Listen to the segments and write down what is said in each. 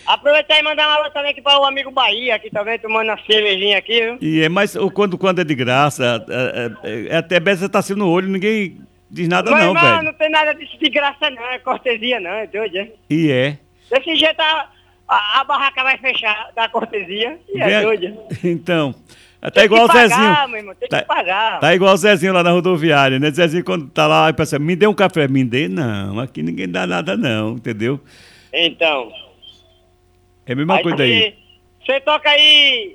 Aproveitar e mandar um alô também aqui para o amigo Bahia, aqui também, tomando uma cervejinha aqui, viu? Mas quando é de graça, é até bem você tá assim no olho, ninguém diz nada Mas, não, irmão, velho. não tem nada disso de graça não, é cortesia não, é doido, é? E é. Desse jeito a barraca vai fechar da cortesia, e é doido. Então, tá Tem igual o que pagar, Zezinho. meu irmão, tem que pagar. Tá igual o Zezinho lá na rodoviária, né? Zezinho quando tá lá, aí pensa, me dê um café. Me dê não, aqui ninguém dá nada não, entendeu? Então... É a mesma coisa aí. Você toca aí,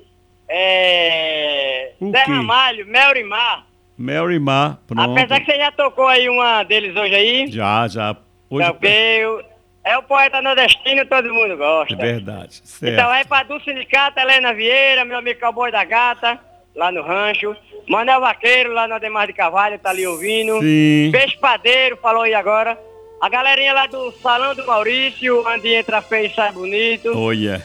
O Zé quê? Ramalho, Mel e Mar. Mel e Mar, pronto. Apesar que você já tocou aí uma deles hoje aí. Já. Hoje É o poeta nordestino, todo mundo gosta. é verdade, certo. Então vai pra do Sindicato, Helena Vieira, meu amigo Cowboy da Gata, lá no rancho. Manel Vaqueiro, lá no Ademar de Carvalho, tá ali ouvindo. Sim. Peixe Padeiro, falou aí agora. A galerinha lá do Salão do Maurício, onde entra feio e sai bonito. Olha.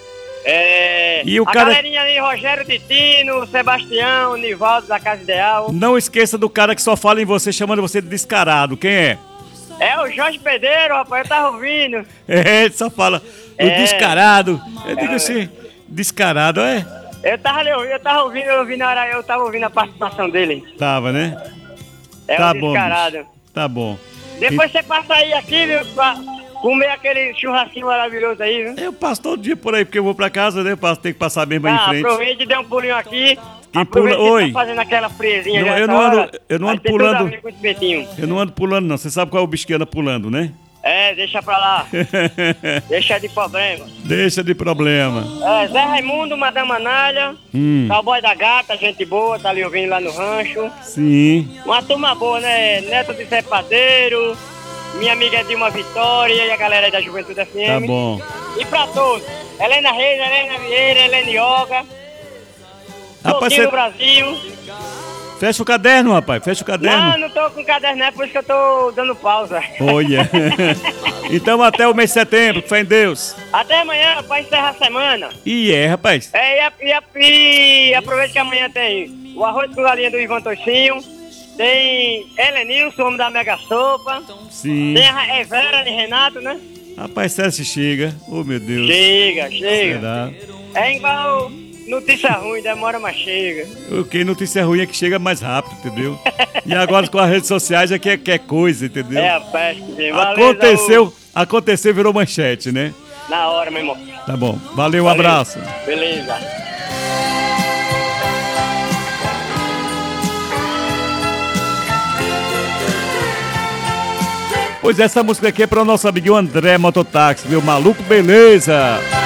E o a cara... galerinha ali, Rogério Titino, Sebastião, Nivaldo da Casa Ideal. Não esqueça do cara que só fala em você, chamando você de descarado. Quem é? É o Jorge Pedreiro, rapaz, eu tava ouvindo. Ele só fala o descarado. Eu digo assim, descarado, é? Eu tava ouvindo a participação dele. Tava, né? É Tá o bom, descarado. bicho. Tá bom. Depois você passa aí aqui, viu, pra comer aquele churrasquinho maravilhoso aí, viu? Eu passo todo dia por aí, porque eu vou pra casa, né? Tem que passar mesmo aí em frente. Aproveite e dê um pulinho aqui. Quem pula... Oi. Tá fazendo aquela friezinha já Eu não ando pulando. Eu não ando pulando, não. Você sabe qual é o bicho que anda pulando, né? Deixa pra lá. Deixa de problema. Deixa de problema. Zé Raimundo, Madame Anália, Cowboy da Gata, gente boa, tá ali ouvindo lá no rancho. Sim. Uma turma boa, né? Neto de Zé Padeiro, minha amiga Dilma Vitória e a galera aí da Juventude FM. Tá bom. E pra todos, Helena Reis, Helena Vieira, Helena Yoga, Rapaz, no Brasil. Fecha o caderno, rapaz, fecha o caderno. Não tô com caderno, é por isso que eu tô dando pausa. Olha. Então até o mês de setembro, fé em Deus. Até amanhã, pra encerrar a semana. Rapaz. E aproveita que amanhã tem o arroz com galinha do Ivan Tocinho, tem Helenilson, homem da Mega Sopa. Sim. Tem a Evera de Renato, né? Rapaz, César chega. Oh, meu Deus. Chega. Será? É igual notícia ruim, demora, mas chega. Ok, notícia ruim é que chega mais rápido, entendeu? E agora com as redes sociais é que é coisa, entendeu? É a peste. Aconteceu, virou manchete, né? Na hora, meu irmão. Tá bom. Valeu, um abraço. Beleza. Pois essa música aqui é para o nosso amiguinho André Mototáxi, meu maluco, beleza?